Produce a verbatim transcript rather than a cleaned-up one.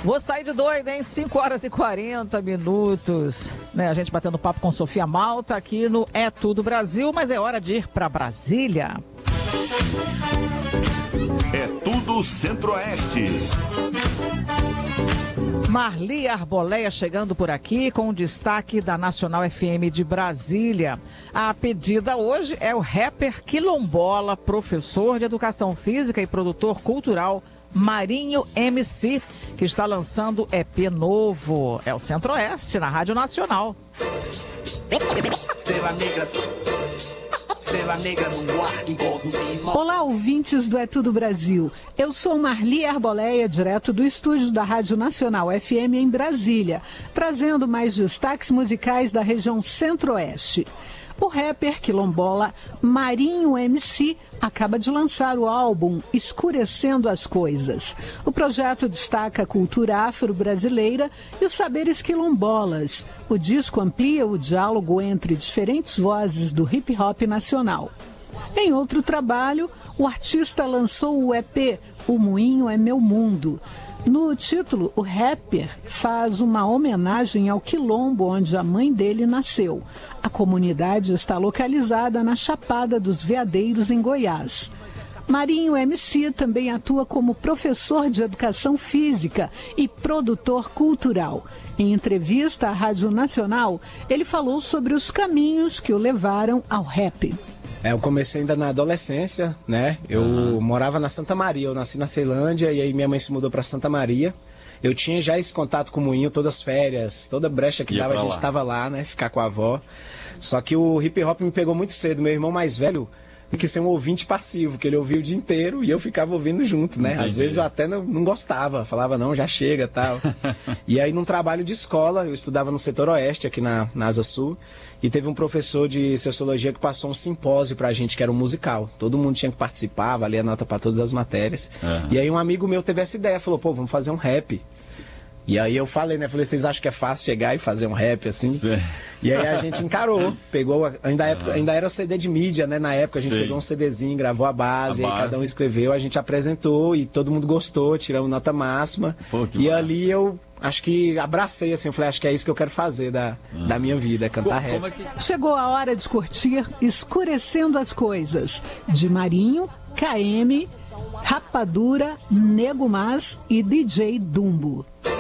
Vou sair de doida, hein? cinco horas e quarenta minutos. Né? A gente batendo papo com Sofia Malta aqui no É Tudo Brasil, mas é hora de ir para Brasília. É Tudo Centro-Oeste. Marli Arboleia chegando por aqui com o destaque da Nacional F M de Brasília. A pedida hoje é o rapper quilombola, professor de educação física e produtor cultural Marinho M C, que está lançando E P novo. É o Centro-Oeste, na Rádio Nacional. Olá, ouvintes do É Tudo Brasil. Eu sou Marli Arboleia, direto do estúdio da Rádio Nacional F M em Brasília, trazendo mais destaques musicais da região Centro-Oeste. O rapper quilombola Marinho M C acaba de lançar o álbum Escurecendo as Coisas. O projeto destaca a cultura afro-brasileira e os saberes quilombolas. O disco amplia o diálogo entre diferentes vozes do hip-hop nacional. Em outro trabalho, o artista lançou o E P O Moinho é Meu Mundo. No título, o rapper faz uma homenagem ao quilombo onde a mãe dele nasceu. A comunidade está localizada na Chapada dos Veadeiros, em Goiás. Marinho M C também atua como professor de educação física e produtor cultural. Em entrevista à Rádio Nacional, ele falou sobre os caminhos que o levaram ao rap. É, eu comecei ainda na adolescência, né? Eu uhum. morava na Santa Maria, eu nasci na Ceilândia e aí minha mãe se mudou para Santa Maria. Eu tinha já esse contato com o moinho todas as férias, toda brecha que Ia dava a gente estava lá, né? Ficar com a avó. Só que o hip hop me pegou muito cedo. Meu irmão mais velho quis ser um ouvinte passivo, que ele ouvia o dia inteiro e eu ficava ouvindo junto, né? Entendi. Às vezes eu até não, não gostava, falava não, já chega, tal. E aí num trabalho de escola, eu estudava no setor oeste, aqui na, na Asa Sul, e teve um professor de sociologia que passou um simpósio pra gente, que era um musical. Todo mundo tinha que participar, valia nota pra todas as matérias. Uhum. E aí um amigo meu teve essa ideia, falou, pô, vamos fazer um rap. E aí eu falei, né? Falei, vocês acham que é fácil chegar e fazer um rap assim? Sim. E aí a gente encarou, pegou, ainda, época, ainda era C D de mídia, né? Na época a gente Sim. pegou um CDzinho, gravou a base, a base. Aí cada um escreveu, a gente apresentou e todo mundo gostou, tiramos nota máxima. Pô, e bom. Ali eu acho que abracei, assim, eu falei, acho que é isso que eu quero fazer da, ah. da minha vida, cantar rap. É que... Chegou a hora de curtir Escurecendo as Coisas, de Marinho, K M, Rapadura, Nego Mas e D J Dumbo.